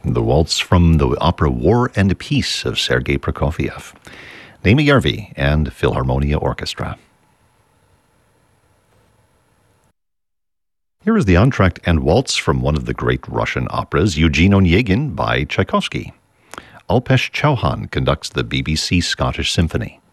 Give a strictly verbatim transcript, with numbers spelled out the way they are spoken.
the waltz from the opera War and Peace of Sergei Prokofiev, Naima Järvi and Philharmonia Orchestra. Here is the entr'acte and waltz from one of the great Russian operas, Eugene Onegin by Tchaikovsky. Alpesh Chauhan conducts the B B C Scottish Symphony.